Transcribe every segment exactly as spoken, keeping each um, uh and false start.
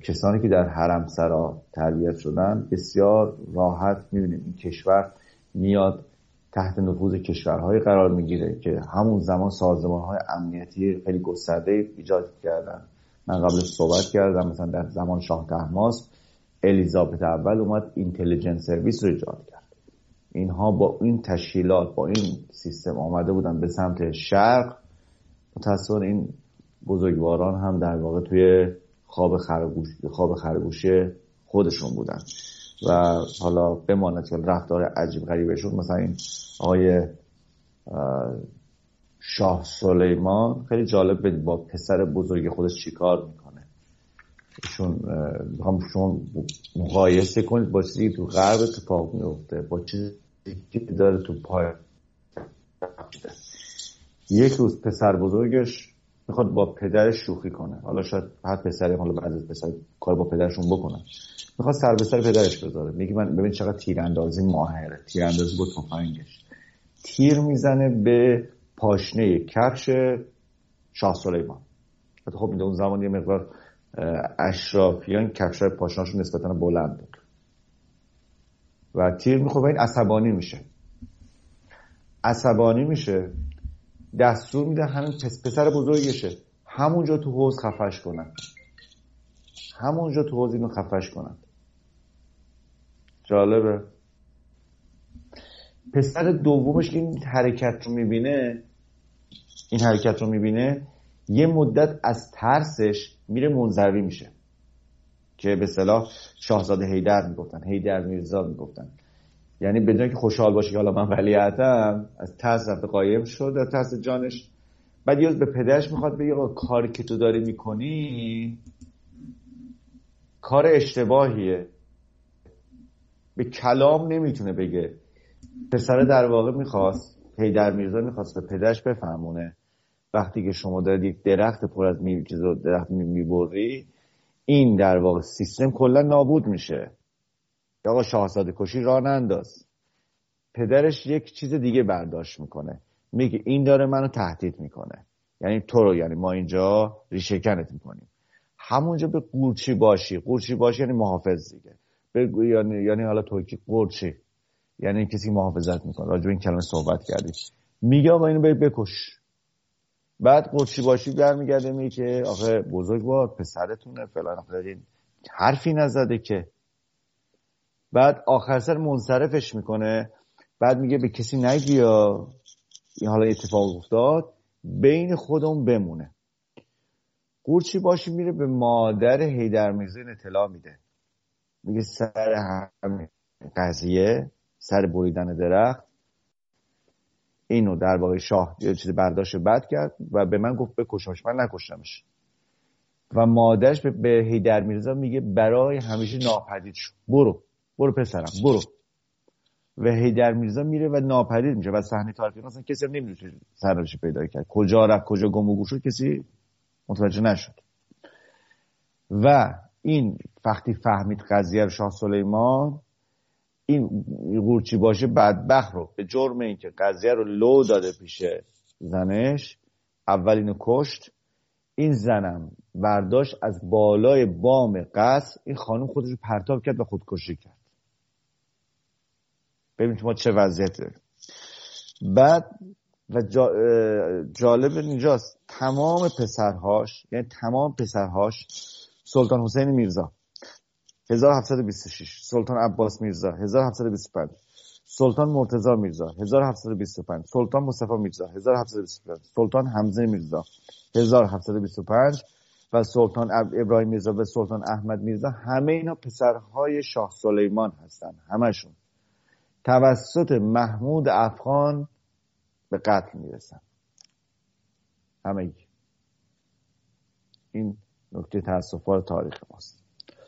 کسانی که در حرمسرا تربیت شدن بسیار راحت می‌بینیم این کشور میاد تحت نفوذ کشورهای قرار میگیره که همون زمان سازمان‌های امنیتی خیلی گسترده ایجاد کردن. من قبلش صحبت کردم مثلا در زمان شاه طهماسب الیزابت اول اومد اینتلیجنس سرویس رو ایجاد کرد. اینها با این تشکیلات با این سیستم آمده بودن به سمت شرق. متأسفانه این بزرگواران هم در واقع توی خواب خرگوش خواب خرگوشی خودشون بودن و حالا بماند که رفتار عجیب غریبشون مثلا این آقای شاه سلیمان خیلی جالب بدید با پسر بزرگ خودش چیکار میکنه. ایشون میخوام شما مقایسه کنید با چیزی تو غرب اتفاق میفته با چیزی که داره تو پای. یک روز پسر بزرگش میخواد با پدرش شوخی کنه. حالا شاید هر پسری حالا بعضی از پسر کار با پدرشون بکنن. میخواد سر به سر پدرش بذاره. میگه من ببین چقدر تیراندازی ماهره. تیراندازی با تفنگش تیر میزنه به پاشنه کفش شاه سلیمان. خب میگه اون زمان یه مقدار اشرافیان کفشای پاشنه‌شون نسبتاً بلند بود و تیر میخوره. این عصبانی میشه. عصبانی میشه دستور میده همین پس پسر بزرگشه همونجا تو حوض خفش کنن. همونجا تو حوض اینو خفش کنن. جالبه. پسر دومش که این حرکت رو میبینه این حرکت رو میبینه یه مدت از ترسش میره منزوی میشه که به اصطلاح شاهزاده حیدر میگفتن، حیدر میرزا میگفتن. یعنی بدون که خوشحال باشه که حالا من ولیعتم از ترس رفته قایم شد در ترس جانش. بعد یه روز به پدرش میخواد بگه کاری که تو داری میکنی کار اشتباهیه. به کلام نمیتونه بگه. پسر در واقع میخواست حیدر میرزا میخواست به پدرش بفهمونه وقتی که شما دارید یک درخت پر از میوه چیز رو درخت میبری این در واقع سیستم کلا نابود میشه. یا آقا شاهزاده کشی راه ننداز. پدرش یک چیز دیگه برداشت میکنه. میگه این داره منو تهدید میکنه. یعنی تو رو یعنی ما اینجا ریشه کنت میکنیم. همونجا به قورچی باشی. قورچی باشی یعنی محافظ دیگه. به یعنی یعنی حالا تو کی قورچی یعنی کسی محافظت میکنه. راجع به این کلمه صحبت کردیم. میگه آقا اینو بری بکش. بعد قورچی باشی برمیگرده میگه که آخه بزرگوار پسرتونه فلان آخه حرفی نزده که. بعد آخر سر منصرفش میکنه. بعد میگه به کسی نگی یا این حالا اتفاق افتاد بین خودمون بمونه. قورچی باشی میره به مادر حیدر میرزا اطلاع میده. میگه سر همین قضیه سر بریدن درخت اینو در واقع شاه یه چیز برداشت بد کرد و به من گفت بکشمش. من نکشتمش. و مادرش به حیدر میرزا میگه برای همیشه ناپدید شو. برو برو پسرم برو. و حیدر میرزا میره و ناپدید میشه و صحنه تاریخی مثلا کسی هم نمیدونه سرنوشت پیدا کرد کجا رفت کجا گم و گور شد کسی متوجه نشد. و این وقتی فهمید قضیه رو شاه سلیمان این قورچی باشه بدبخت رو به جرم اینکه قضیه رو لو داده پیش زنش اول اینو کشت. این زنم برداشت از بالای بام قصر این خانم خودش رو پرتاب کرد و خودکشی کرد. ببینید ما چه وضعیته. بعد و جا جالب اینجاست تمام پسرهاش یعنی تمام پسرهاش سلطان حسین میرزا هزار و هفتصد و بیست و شش، سلطان عباس میرزا هزار و هفتصد و بیست و پنج، سلطان مرتضی میرزا هزار و هفتصد و بیست و پنج، سلطان مصطفی میرزا هزار و هفتصد و بیست و پنج، سلطان حمزه میرزا هزار و هفتصد و بیست و پنج و سلطان ابراهیم میرزا و سلطان احمد میرزا همه اینا پسرهای شاه سلیمان هستن. همشون توسط محمود افغان به قتل میرسن. همه این نکته تأسف‌بار تاریخ ماست.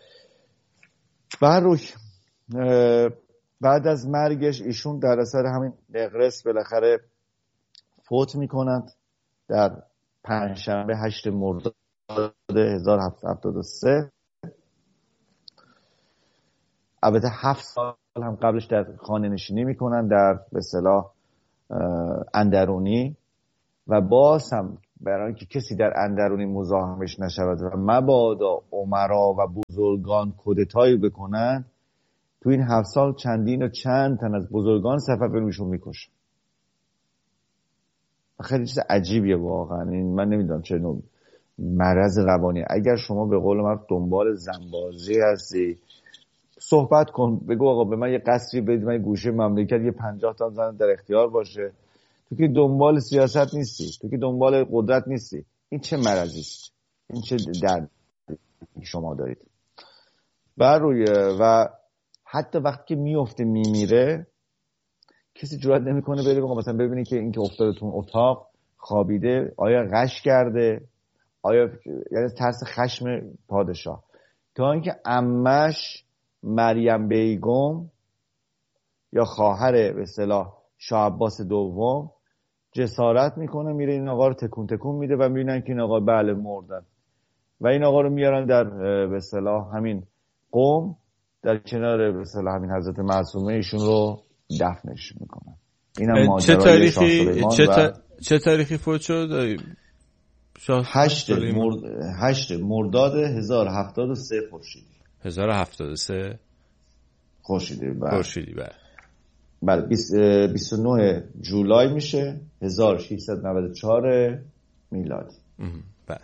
بروک بعد از مرگش ایشون در اثر همین نقرس بالاخره فوت میکنند در پنجشنبه هشت مرداد هزار و هفتصد و هفتاد و سه. البته هفت سال هم قبلش در خانه نشینی میکنن در به اصطلاح اندرونی و باز هم برای اینکه کسی در اندرونی مزاحمش نشود و مبادا امرا و بزرگان کودتایی بکنن، تو این هفت سال چندین و چند تن از بزرگان صفوی روشون میکشن. خیلی چیز عجیبیه واقعا. این من نمیدونم چه نوع مرض روانی. اگر شما به قول من دنبال زنبازی هستی، صحبت کن، بگو آقا به من یه قصری بدید، من یه گوشه مملکت یه پنجاه تا زن در اختیار باشه. تو که دنبال سیاست نیستی، تو که دنبال قدرت نیستی. این چه مرضی است؟ این چه درد شما دارید؟ بر روی و حتی وقتی که میفته میمیره، کسی جرئت نمیکنه بره بگه مثلا ببینی که این که افتاده تو اتاق خوابیده آیا غش کرده، آیا، یعنی ترس خشم پادشاه. تا اینکه عمش مریم بیگم یا خواهر به اصطلاح شاه عباس دوم جسارت میکنه میره این آقا رو تکون تکون میده و میبینن که این آقا بله مردن و این آقا رو میارن در به اصطلاح همین قم در کنار به اصطلاح همین حضرت معصومه ایشون رو دفنش میکنن. اینم ماجرای چه تاریخی چه, تا... و... چه تاریخی فوت شد؟ هشت مرد... هشت مرداد هزار و هفتاد و سه خورشیدی. هزار و هفتاد و سه خورشیدی. بله خورشیدی. بله بله بیست و نه جولای میشه هزار و ششصد و نود و چهار میلادی. بله.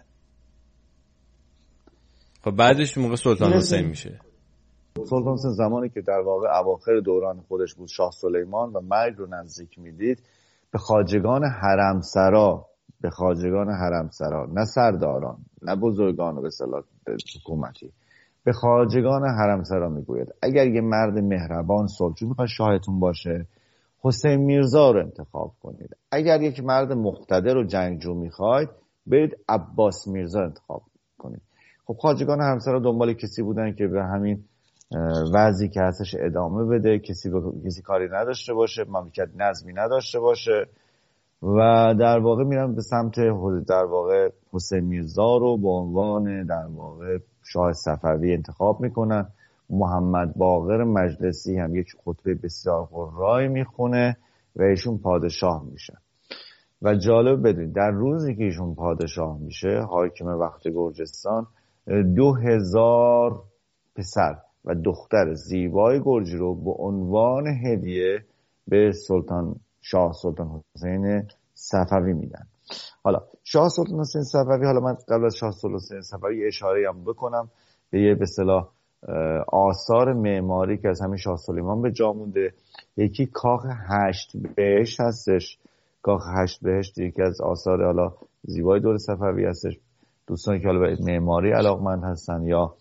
خب بعدش موقع سلطان حسین میشه. سلطان حسین زمانی که در واقع اواخر دوران خودش بود، شاه سلیمان و مرگ رو نزدیک میدید، به خواجگان حرمسرا به خواجگان حرمسرا نه سرداران نه بزرگان و به اصطلاح حکومتی، به خواجگان حرمسرا میگوید اگر یه مرد مهربان سلطان میخواد شاهتون باشه، حسین میرزا رو انتخاب کنید. اگر یک مرد مقتدر و جنگجو میخواید، برید عباس میرزا انتخاب کنید. خب خواجگان حرمسرا دنبال کسی بودن که به همین وضعی که هستش ادامه بده، کسی با... کسی کاری نداشته باشه، مملکت نظمی نداشته باشه و در واقع میرن به سمت در واقع حسین میرزا رو به عنوان در واقع شاه صفوی انتخاب میکنن. محمد باقر مجلسی هم یک خطبه بسیار قرایی میخونه و ایشون پادشاه میشه. و جالب بدونید در روزی که ایشون پادشاه میشه، حاکم وقت گرجستان، دو هزار پسر و دختر زیبای گرجی رو به عنوان هدیه به سلطان شاه سلطان حسین صفوی میدن. حالا شاه سلطان حسین صفوی، حالا من قبل از شاه سلطان حسین صفوی اشاره هم بکنم به یه به اصطلاح آثار معماری که از همین شاه سلیمان به جا مونده. یکی کاخ هشت بهشت هستش. کاخ هشت بهشت یکی از آثار حالا زیبای دور صفوی هستش. دوستانی که حالا به معماری علاقمند هستن یا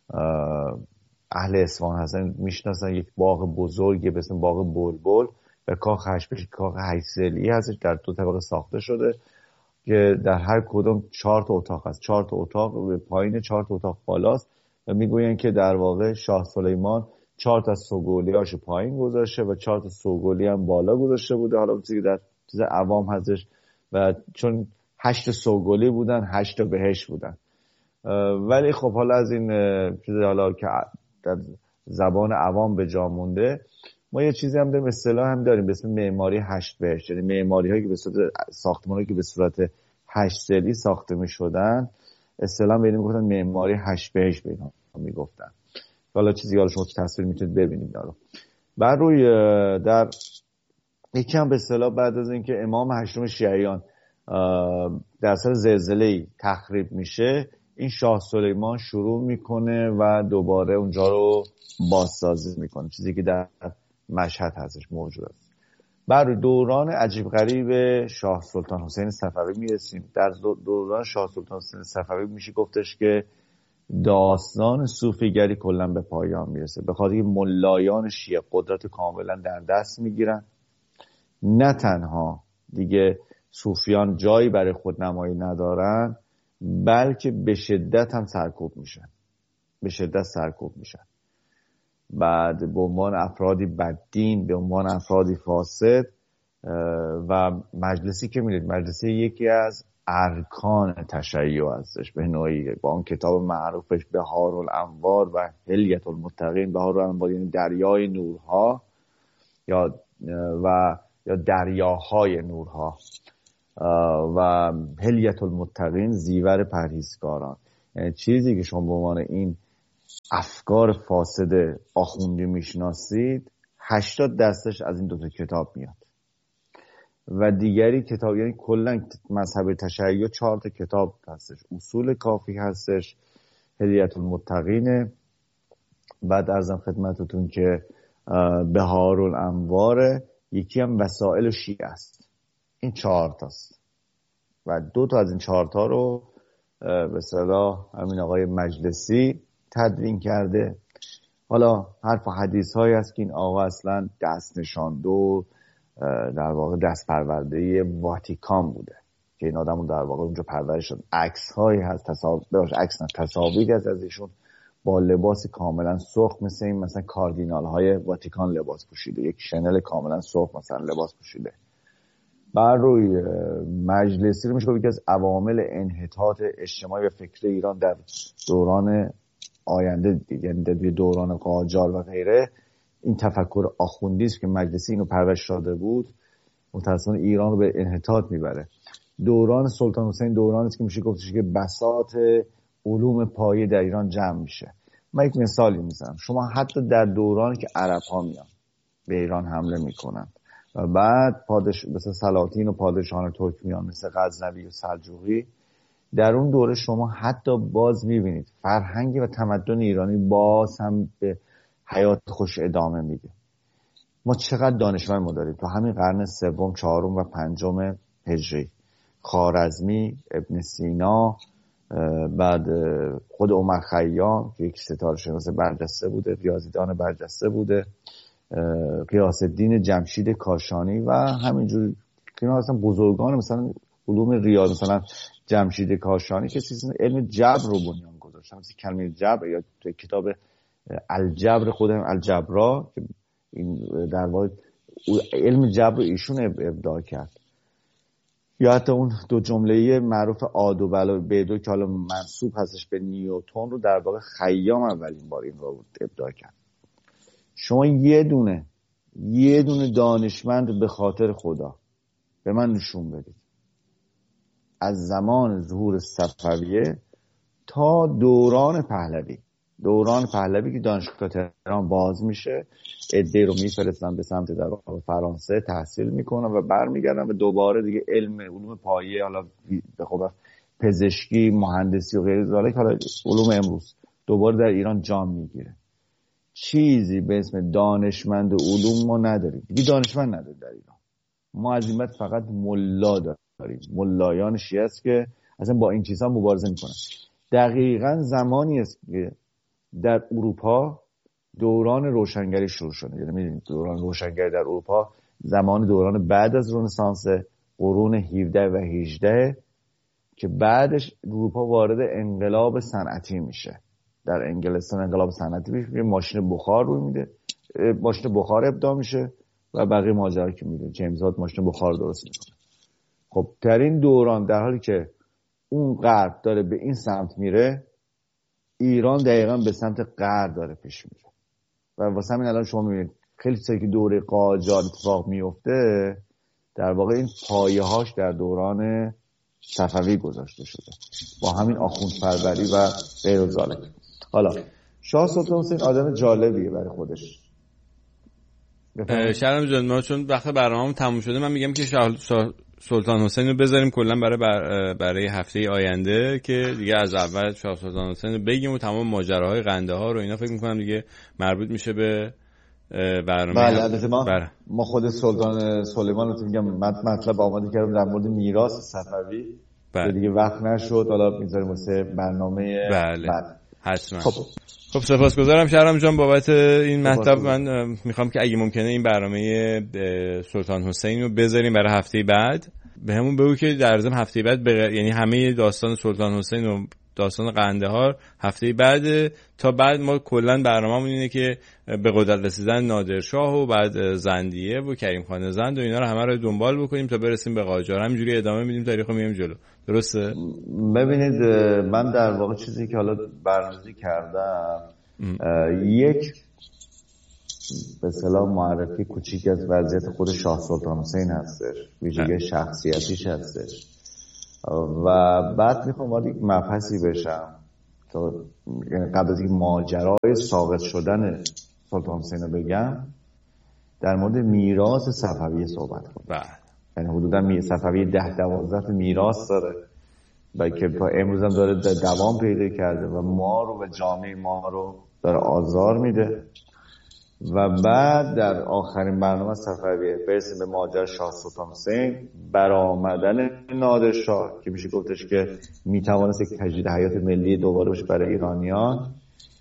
اهل اصفهان هستن میشناسن، یک باغ بزرگی به اسم باغ بلبل و کاخ هشت بهشت کاخ هشت ضلعی هستش، در دو طبقه ساخته شده که در هر کدوم چهار تا اتاق هست. چهار تا اتاق به پایین، چهار تا اتاق بالاست و میگوین که در واقع شاه سلیمان چهار تا سوگلیاشو پایین گذاشته و چهار تا سوگلی هم بالا گذاشته بوده. حالا چیزی در چیز عوام هستش و چون هشت سوگلی بودن، هشت تا بهشت بودن. ولی خب حالا از این چیزی حالا که در زبان عوام به جا مونده، ما یه چیزی هم داریم، اصطلاح هم داریم به اسم معماری هشت بهشت، یعنی معماری هایی که به صورت ساختمانایی که به صورت هشت ضلعی ساخته می‌شدن، اصطلاح به این میگفتن معماری هشت بهشت به اینا میگفتن. حالا چیزی حالا شما که تصویر میتونید ببینید دارو. بر روی در یکی هم به اصطلاح بعد از اینکه امام هشتم شیعیان در اثر زلزله‌ای تخریب میشه، این شاه سلیمان شروع میکنه و دوباره اونجا رو بازسازی میکنه، چیزی که در مشهد هستش موجود است. بر دوران عجیب غریب شاه سلطان حسین صفوی میرسیم. در دوران شاه سلطان حسین صفوی میشه گفتش که داستان صوفیگری کلا به پایان میرسه، به خاطر اینکه ملایان شیعه قدرت کاملا در دست میگیرن. نه تنها دیگه صوفیان جایی برای خود نمایی ندارن، بلکه به شدت هم سرکوب میشن، به شدت سرکوب میشن. بعد به عنوان افرادی بددین، به عنوان افرادی فاسد. و مجلسی که میدید، مجلسی یکی از ارکان تشیع هستش به نوعی، با اون کتاب معروفش بهارالانوار و حلیة المتقین. بهارالانوار یعنی دریای نورها یا و یا دریاهای نورها. و حلیة المتقین زیور پرهیزکاران. یعنی چیزی که شما به عنوان این افکار فاسد آخوندی میشناسید هشتاد درصدش از این دوتا کتاب میاد و دیگری کتاب، یعنی کلا مذهب تشیع چهار تا کتاب هستش. اصول کافی هستش، حلیة المتقین، بعد ارزم خدمتتون که بهار الانوار، یکی هم وسائل شیعه است. این چهار تاست و دو تا از این چهار تا رو به اصطلاح همین آقای مجلسی تدوین کرده. حالا حرف و حدیث هایی هست که این آقا اصلا دست نشانده و در واقع دست پرورده واتیکان بوده که این آدمون در واقع اونجا پرورش شد. عکس هایی هست، تصاویر بهش عکس نه تصاویری از از ایشون با لباس کاملا سرخ، مثل این مثلا کاردینال های واتیکان لباس پوشیده، یک شنل کاملا سرخ مثلا لباس پوشیده. بر روی مجلسی رو میشه یکی از عوامل انحطاط اجتماعی و فکری ایران در دوران آینده، یعنی در دوران قاجار و غیره، این تفکر آخوندی است که مجلسی اینو پرورش داده بود، متأسفانه ایران رو به انحطاط میبره. دوران سلطان حسین دورانی است که میشه گفتش که بساط علوم پایه در ایران جمع میشه. من یک مثالی میزنم. شما حتی در دورانی که عرب ها میان به ایران حمله میکنن و بعد پادش مثل سلاطین و پادشاهان ترک میان مثل غزنوی و سلجوقی، در اون دوره شما حتی باز میبینید فرهنگ و تمدن ایرانی باز هم به حیات خوش ادامه میده. ما چقدر دانشمند ما داریم تو همین قرن سوم، چهارم و پنجم هجری. خوارزمی، ابن سینا، بعد خود عمر خیام که یک ستاره شناس برجسته بوده، ریاضیدان برجسته بوده، غیاث الدین جمشید کاشانی و همینجور اینا اصلا بزرگان مثلا علوم ریاض، مثلا جمشید کاشانی که چیزی علم جبر رو بنیان گذاشت. مثلا کلمه جبر یا تو کتاب الجبر خودم الجبرا که این در واقع علم جبر ایشون ابداع کرد. یا حتی اون دو جمله معروف آد و بلا بیدو که حالا منسوب هستش به نیوتن رو در واقع خیام اولین بار این رو ابداع کرد. شما یه دونه یه دونه دانشمند به خاطر خدا به من نشون بدید از زمان ظهور صفویه تا دوران پهلوی، دوران پهلوی که دانشگاه تهران باز میشه، عده رو میفرستن به سمت در واقع فرانسه تحصیل میکنن و برمیگردن و دوباره دیگه علم علوم پایه، حالا به خب پزشکی، مهندسی و غیر ذالک، حالا علوم امروز دوباره در ایران جام میگیره. چیزی به اسم دانشمند علوم ما نداریم. دیگه دانشمند نداریم در ایران. ما از این بعد فقط ملا داریم. ملایان شیعه است که اصلا با این چیزها مبارزه میکنن. دقیقاً زمانی است که در اروپا دوران روشنگری شروع شده. یعنی می‌دونید دوران روشنگری در اروپا زمان دوران بعد از رنسانس، قرون هفده و هجده، که بعدش اروپا وارد انقلاب صنعتی میشه. در انگلستان انقلاب صنعتی میشه، ماشین بخار روی میده، ماشین بخار ابداع میشه و بقیه ماجرا که میدونید جیمز وات ماشین بخار درست میکنه. خب در این دوران در حالی که اون غرب داره به این سمت میره، ایران دقیقاً به سمت غرب داره پیش میره و واسه همین الان شما میبینید خیلی چیزی که دوره قاجار اتفاق میفته در واقع این پایه‌هاش در دوران صفوی گذاشته شده با همین آخوند پروری و غیر ذالک. حالا شاه سلطان حسین آدم جالبیه برای خودش. شرم جان، ما چون وقت برنامه‌مون تموم شده، من میگم که شاه سلطان حسین رو بذاریم کلا برای بر... برای هفته آینده که دیگه از اول شاه سلطان حسین رو بگیم و تمام ماجراهای قنده ها رو اینا فکر میکنم دیگه مربوط میشه به برنامه. بله البته ما بر... ما خود سلطان سلیمان رو میگم مطلب آماده کردم در مورد میراث صفوی. بله. دیگه وقت نشد، حالا میذاریم واسه برنامه. بله حتما. خب خب سپاسگزارم شهرام جان بابت این مطلب. من میخوام که اگه ممکنه این برنامه سلطان حسین رو بذاریم برای هفته بعد. به همون بگو که در ضمن هفته بعد بغ... یعنی همه داستان سلطان حسین و داستان قندهار هفته بعد، تا بعد ما کلا برنامه‌مون اینه که به قدرت رسیدن نادرشاه و بعد زندیه و کریم خان زند و اینا رو همه رو دنبال بکنیم تا برسیم به قاجار. همینجوری ادامه میدیم تاریخو میایم جلو. درسته؟ ببینید من در واقع چیزی که حالا برنامه‌ریزی کردم، یک به اصطلاح معرفی کوچیک از وضعیت خود شاه سلطان حسین هستش، ویژگی شخصیتیش هستش. و بعد میخوام وارد یک مبحثی بشم تا قبل از اینکه ماجرای ساقط شدن سلطان حسین رو بگم، در مورد میراث صفوی صحبت کنم. یعنی حدودا صفوی ده دوازده میراث داره و که تا امروز هم داره دوام پیدا کرده و ما رو و جامعه ما رو داره آزار میده. و بعد در آخرین برنامه صفوی برسیم به ماجرای شاه سلطان حسین، برآمدن نادرشاه که میشه گفتش که میتوانست یک تجدید حیات ملی دوباره باشه برای ایرانیان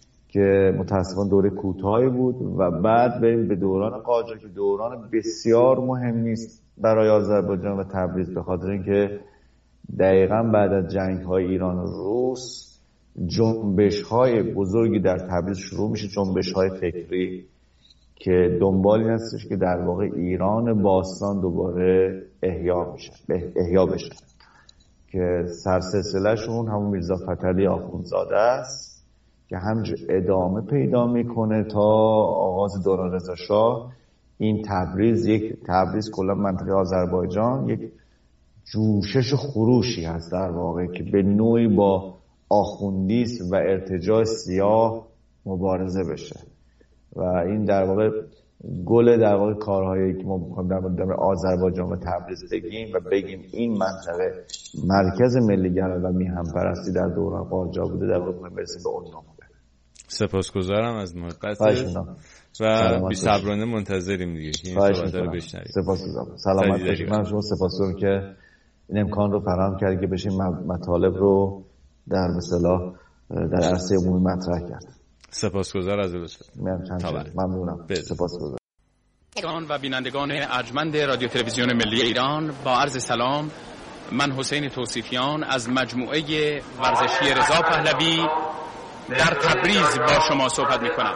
که متاسفانه دوره کوتاهی بود. و بعد بریم به دوران قاجار که دوران بسیار مهمی است برای آذربایجان و تبریز، به خاطر اینکه دقیقاً بعد از جنگ‌های ایران و روس جنبش‌های بزرگی در تبریز شروع میشه، جنبش‌های فکری که دنبال این هستش که در واقع ایران باستان دوباره احیا میشه، احیا بشه که سرسلسله‌شون همون میرزا فتحعلی آخوندزاده است که همینجور ادامه پیدا میکنه تا آغاز دوران رضا شاه. این تبریز یک تبریز کلا منطقه آذربایجان یک جوشش خروشی هست در واقع که به نوعی با آخوندیسم و ارتجاع سیاه مبارزه بشه و این در واقع گل در واقع کارهایی که ما می‌خوایم در مورد آذربایجان و تبریز بگیم و بگیم این منطقه مرکز ملی‌گرایی و میهن‌پرستی در دوران قاجار بوده، در واقع می‌خوایم برسیم به اون نقطه. سپاسگزارم از محبتت و بی صبرانه منتظریم دیگه که این صحبت رو بشنویم. سپاسگزارم. سلامت باشید. من شما سپاسگزارم که این امکان رو فراهم کردید که بشیم مطالب رو در اصطلاح در عرصه عمومی مطرح کرد. سپاسگزار از لطفت. ممنونم. سپاسگزارم. دوستان و بینندگان ارجمند رادیو تلویزیون ملی ایران، با عرض سلام، من حسین توصیفیان از مجموعه ورزشی رضا پهلوی در تبریز با شما صحبت می‌کنم.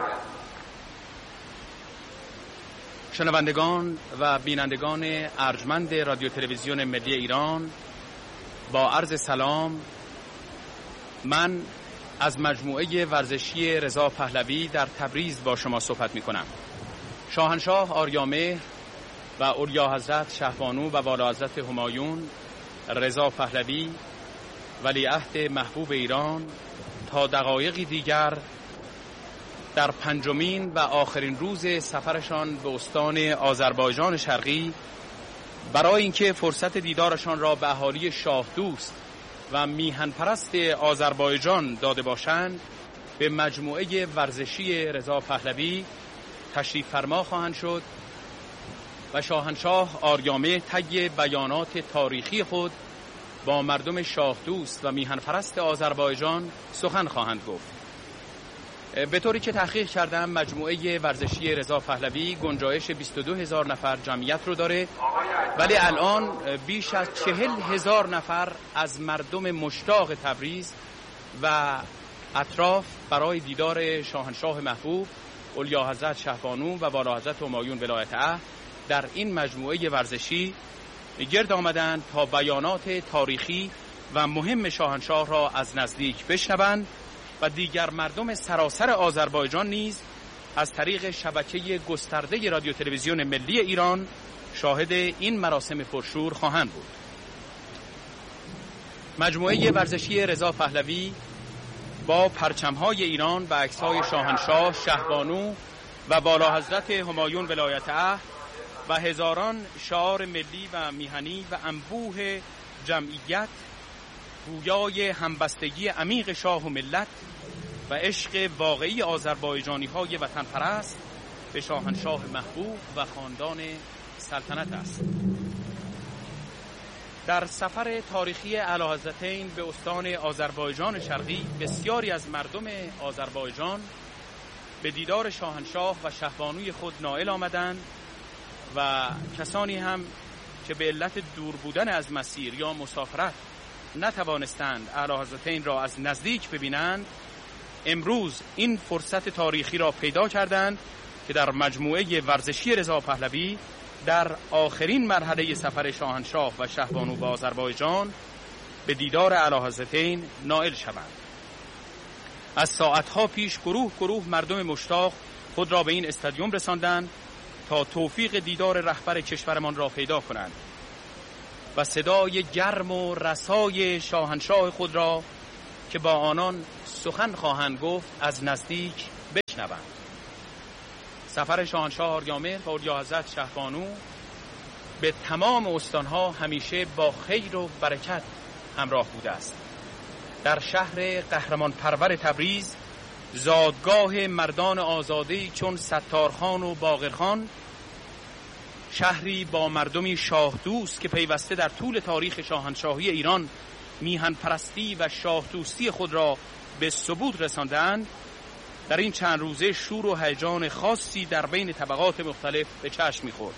شنوندگان و بینندگان ارجمند رادیو تلویزیون ملی ایران، با عرض سلام، من از مجموعه ورزشی رضا پهلوی در تبریز با شما صحبت می‌کنم. شاهنشاه آریامهر و اعلیحضرت شهبانو و والاحضرت همایون رضا پهلوی ولیعهد محبوب ایران تا دقایقی دیگر در پنجمین و آخرین روز سفرشان به استان آذربایجان شرقی برای اینکه فرصت دیدارشان را به اهالی شاه دوست و میهن پرست آذربایجان داده باشند، به مجموعه ورزشی رضا پهلوی تشریف فرما خواهند شد و شاهنشاه آریامهر طی بیانات تاریخی خود با مردم شاه دوست و میهن پرست آذربایجان سخن خواهند گفت. به طوری که تحقیق کردم، مجموعه ورزشی رضا پهلوی گنجایش بیست و دو هزار نفر جمعیت رو داره، ولی الان بیش از چهل هزار نفر از مردم مشتاق تبریز و اطراف برای دیدار شاهنشاه محبوب اعلیحضرت شهبانو و والاحضرت همایون ولایت عهد در این مجموعه ورزشی گرد آمدند تا بیانات تاریخی و مهم شاهنشاه را از نزدیک بشنوند و دیگر مردم سراسر آذربایجان نیز از طریق شبکه گسترده رادیو تلویزیون ملی ایران شاهد این مراسم پرشور خواهند بود. مجموعه ورزشی رضا پهلوی با پرچم‌های ایران و عکس‌های شاهنشاه، شهبانو و والاحضرت همایون ولایت عهد و هزاران شعار ملی و میهنی و انبوه جمعیت گویای همبستگی عمیق شاه و ملت و عشق واقعی آذربایجانی‌های وطن پرست به شاهنشاه محبوب و خاندان سلطنت است. در سفر تاریخی اعلیحضرتین به استان آذربایجان شرقی، بسیاری از مردم آذربایجان به دیدار شاهنشاه و شهبانوی خود نائل آمدند و کسانی هم که به علت دور بودن از مسیر یا مسافرت نتوانستند اعلیحضرتین را از نزدیک ببینند، امروز این فرصت تاریخی را پیدا کردند که در مجموعه ورزشی رضا پهلوی در آخرین مرحله سفر شاهنشاه و شهبانو به آذربایجان به دیدار اعلیحضرتین نائل شوند. از ساعتها پیش گروه گروه مردم مشتاق خود را به این استادیوم رساندند تا توفیق دیدار رهبر کشورمان را پیدا کنند و صدای گرم و رسای شاهنشاه خود را که با آنان سخن خواهند گفت از نزدیک بشنوند. سفر شاهنشاه آریامهر و اعلیحضرت شهبانو به تمام استانها همیشه با خیر و برکت همراه بوده است. در شهر قهرمان پرور تبریز، زادگاه مردان آزاده‌ای چون ستارخان و باقرخان، شهری با مردمی شاه دوست که پیوسته در طول تاریخ شاهنشاهی ایران میهن پرستی و شاه دوستی خود را به ثبوت رساندند، در این چند روزه شور و هیجان خاصی در بین طبقات مختلف به چشم می‌خورد.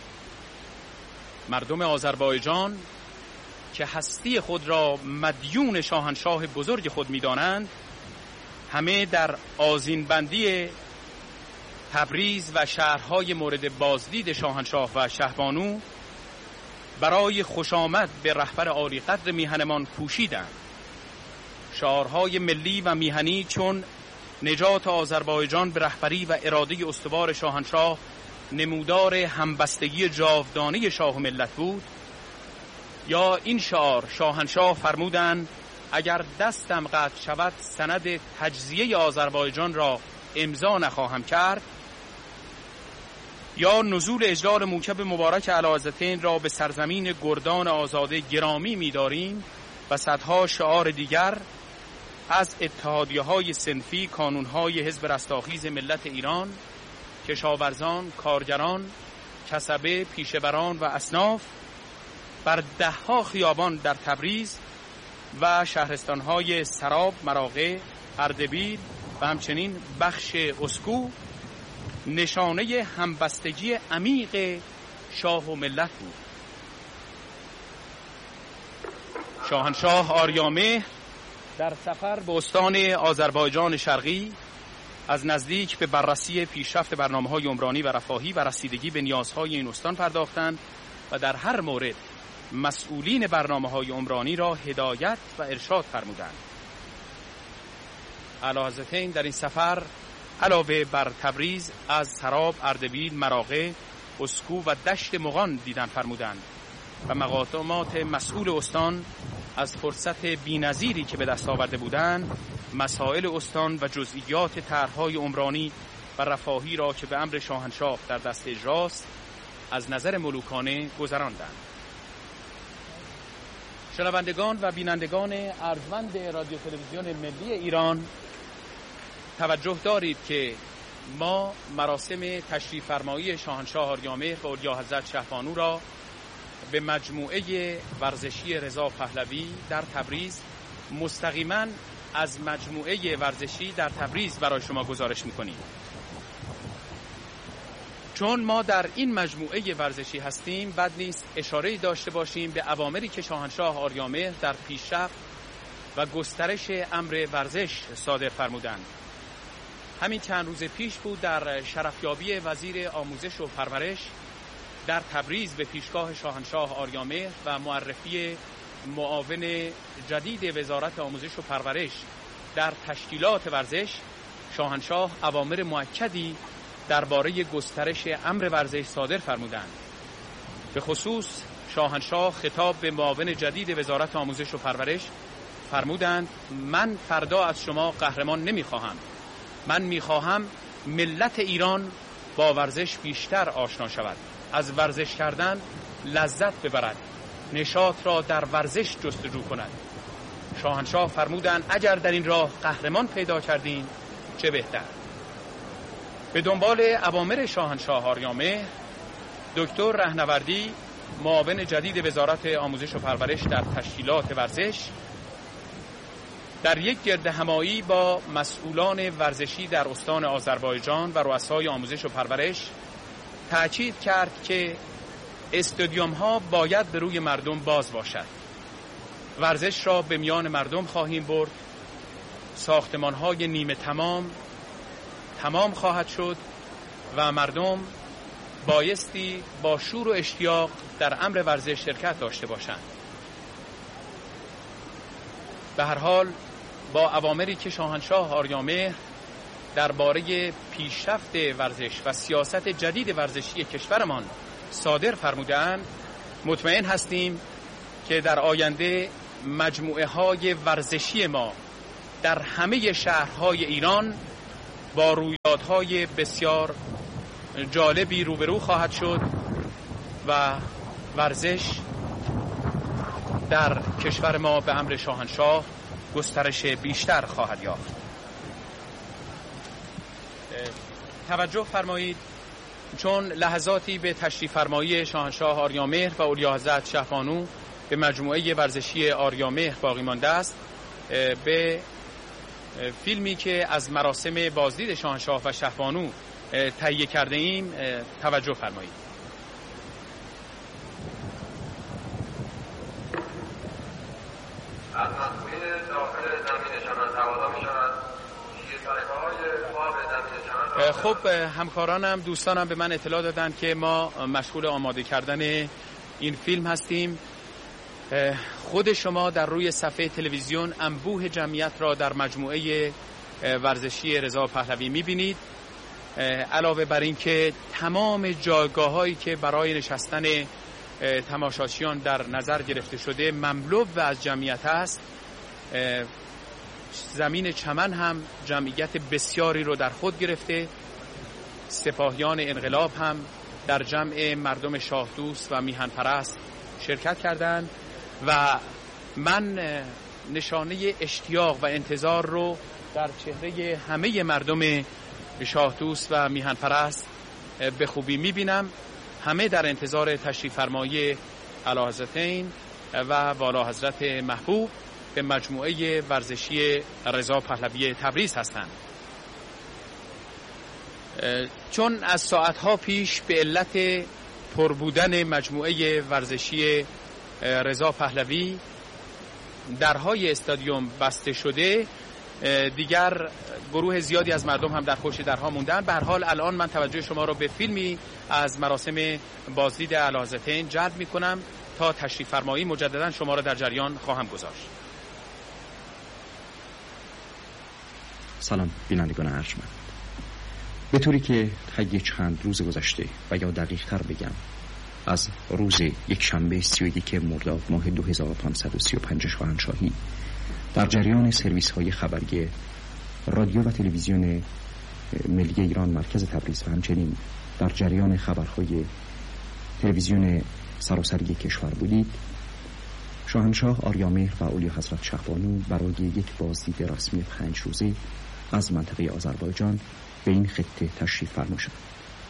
مردم آذربایجان که هستی خود را مدیون شاهنشاه بزرگ خود می‌دانند، همه در آذین‌بندی تبریز و شهرهای مورد بازدید شاهنشاه و شهبانو برای خوش آمد به رهبر عالی قدر میهنمان کوشیدند. شعارهای ملی و میهنی چون نجات آذربایجان به رهبری و اراده استوار شاهنشاه نمودار همبستگی جاودانه شاه و ملت بود، یا این شعار شاهنشاه فرمودند اگر دستم قطع شود سند تجزیه آذربایجان را امضا نخواهم کرد، یا نزول اجلال موکب مبارک اعلیحضرتین را به سرزمین گردان آزاده گرامی می‌داریم و صدها شعار دیگر از اتحادیه‌های صنفی، کانون‌های حزب رستاخیز ملت ایران، کشاورزان، کارگران، کسبه، پیشوران و اصناف بر ده‌ها خیابان در تبریز و شهرستان‌های سراب، مراغه، اردبیل و همچنین بخش اسکو نشانه همبستگی عمیق شاه و ملت بود. شاهنشاه آریامهر در سفر به استان آذربایجان شرقی از نزدیک به بررسی پیشرفت برنامه‌های عمرانی و رفاهی و رسیدگی به نیازهای این استان پرداختند و در هر مورد مسئولین برنامه‌های عمرانی را هدایت و ارشاد فرمودند. اعلیحضرتین در این سفر علاوه بر تبریز از سراب، اردبیل، مراغه، اسکو و دشت مغان دیدن فرمودند و مقامات مسئول استان از فرصت بی‌نظیری که به دست آورده بودند مسائل استان و جزئیات طرح‌های عمرانی و رفاهی را که به امر شاهنشاه در دست اجراست از نظر ملوکانه گذراندند. شنوندگان و بینندگان ارجمند رادیو تلویزیون ملی ایران، توجه دارید که ما مراسم تشریف فرمایی شاهنشاه آریامهر و اعلیحضرت شهبانو را به مجموعه ورزشی رضا پهلوی در تبریز مستقیما از مجموعه ورزشی در تبریز برای شما گزارش می‌کنیم. چون ما در این مجموعه ورزشی هستیم، بد نیست اشاره‌ای داشته باشیم به اوامری که شاهنشاه آریامهر در پیشرفت و گسترش امر ورزش صادر فرمودند. همین چند روز پیش بود در شرفیابی وزیر آموزش و پرورش در تبریز به پیشگاه شاهنشاه آریامهر و معرفی معاون جدید وزارت آموزش و پرورش در تشکیلات ورزش، شاهنشاه اوامر مؤکدی درباره گسترش امر ورزش صادر فرمودند. به خصوص شاهنشاه خطاب به معاون جدید وزارت آموزش و پرورش فرمودند من فردا از شما قهرمان نمیخواهم، من میخواهم ملت ایران با ورزش بیشتر آشنا شود، از ورزش کردن لذت ببرد، نشاط را در ورزش جستجو کند. شاهنشاه فرمودند اگر در این راه قهرمان پیدا کردین چه بهتر. به دنبال اوامر شاهنشاه آریامهر، دکتر رهنوردی معاون جدید وزارت آموزش و پرورش در تشکیلات ورزش در یک گرد همایی با مسئولان ورزشی در استان آذربایجان و رؤسای آموزش و پرورش تأکید کرد که استادیوم ها باید به روی مردم باز باشد. ورزش را به میان مردم خواهیم برد. ساختمان های نیمه تمام تمام خواهد شد و مردم بایستی با شور و اشتیاق در امر ورزش شرکت داشته باشند. به هر حال با اوامری که شاهنشاه آریامهر درباره پیشرفت ورزش و سیاست جدید ورزشی کشورمان صادر فرمودند، مطمئن هستیم که در آینده مجموعه های ورزشی ما در همه شهرهای ایران با رویدادهای بسیار جالبی روبرو خواهد شد و ورزش در کشور ما به امر شاهنشاه گسترش بیشتر خواهد یافت. توجه فرمایید، چون لحظاتی به تشریف فرمایی شاهنشاه آریامهر و اولیاحضرت شهبانو به مجموعه ورزشی آریامهر باقی مانده است، به فیلمی که از مراسم بازدید شاهنشاه و شهبانو تهیه کرده ایم توجه فرمایید. از مسئولین داخل زمین چمن تقاضا می‌شود شیرفلکه‌های خواب زمین چمن. خب همکارانم دوستانم به من اطلاع دادن که ما مشغول آماده کردن این فیلم هستیم. خود شما در روی صفحه تلویزیون انبوه جمعیت را در مجموعه ورزشی رضا پهلوی می‌بینید. علاوه بر این که تمام جایگاه‌هایی که برای نشستن تماشاچیان در نظر گرفته شده مملو و از جمعیت است، زمین چمن هم جمعیت بسیاری رو در خود گرفته. سپاهیان انقلاب هم در جمع مردم شاه دوست و میهن پرست شرکت کردند و من نشانه اشتیاق و انتظار رو در چهره همه مردم شاه دوست و میهن پرست به خوبی میبینم. همه در انتظار تشریف فرمایی اعلیحضرتین و والاحضرت محبوب به مجموعه ورزشی رضا پهلوی تبریز هستند. چون از ساعتها پیش به علت پر بودن مجموعه ورزشی رضا پهلوی درهای استادیوم بسته شده، دیگر گروه زیادی از مردم هم در پشت درها موندن. به هر حال الان من توجه شما را به فیلمی از مراسم بازدید اعلیحضرتین جلب می‌کنم. تا تشریف فرمایی مجددا شما را در جریان خواهم گذاشت. سلام بینندگان ارجمند. به طوری که طی چند روز گذشته و یا دقیق تر بگم از روز یک شنبه سی و یک مرداد ماه دو هزار و پانصد و سی و پنج شاهنشاهی در جریان سرویس های خبری رادیو و تلویزیون ملی ایران مرکز تبریز و همچنین در جریان خبرهای تلویزیون سراسری کشور بودید، شاهنشاه آریامهر و اولیاحضرت شهبانو برای یک بازدید رسمی پنج روزه از منطقه آذربایجان به این خطه تشریف فرما شد.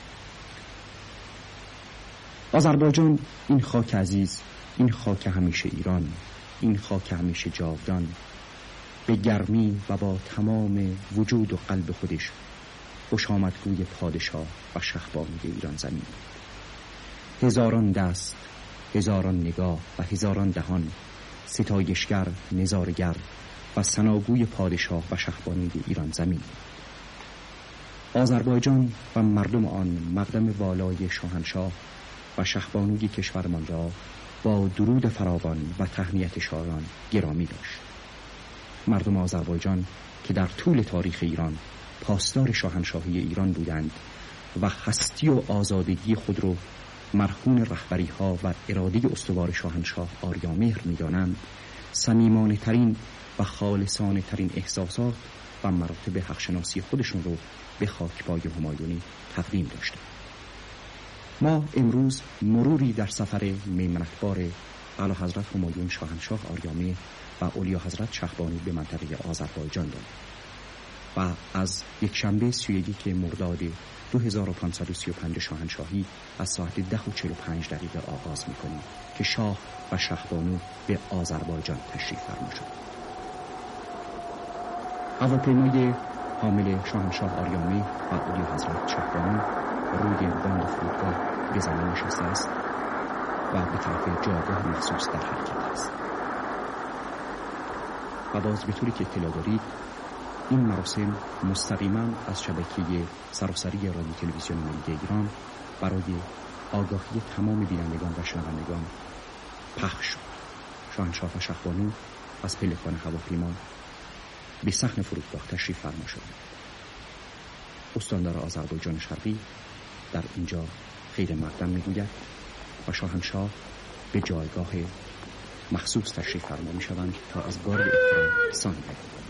آذربایجان، این خاک عزیز، این خاک همیشه ایران، این خاک همیشه جاودان، به گرمی و با تمام وجود و قلب خودش خوش آمدگوی پادشاه و شهبانوی ایران زمین. هزاران دست، هزاران نگاه و هزاران دهان ستایشگر، نظارگر و ثناگوی پادشاه و شهبانوی ایران زمین. آذربایجان و مردم آن مقدم والای شاهنشاه و شهبانوی کشورمان را با درود فراوان و تهنیت شایان گرامی داشت. مردم آذربایجان که در طول تاریخ ایران پاسدار شاهنشاهی ایران بودند و هستی و آزادگی خود را مرهون رهبری ها و اراده استوار شاهنشاه آریامهر می‌دانند، صمیمانه ترین و خالصانه ترین احساسات و مراتب حقشناسی خودشون رو به خاکپای همایونی تقدیم داشتند. ما امروز مروری در سفر میمنتبار اعلیحضرت همایون شاهنشاه آریامهر و اولیاحضرت شهبانو به منطقه آذربایجان داریم و از یک شنبه سی و یک مرداد دو هزار و پانصد و سی و پنج شاهنشاهی از ساعت ده و چهل و پنج دقیقه آغاز می‌کنیم که شاه و شهبانو به آذربایجان تشریف فرما شد. هواپیمای حامل شاهنشاه آریامهر و اولیاحضرت شهبانو روی باند فرودگاه به زمین نشسته است و به طرف جایگاه مخصوص در حرکت است. و باز به طوری که اطلاع دارید، این مراسم مستقیما از شبکه سراسری رادیو تلویزیون ملی ایران برای آگاهی تمام بینندگان و شنوندگان پخش شد. شاهنشاه و شهبانو از پلکان هواپیما به صحن فرودگاه تشریف فرما شدند. استاندار آذربایجان شرقی در اینجا خیر مقدم میگوید و شاهنشاه به جایگاه مخصوص تشریف فرما میشوند تا از گارد احترام سان بدهند.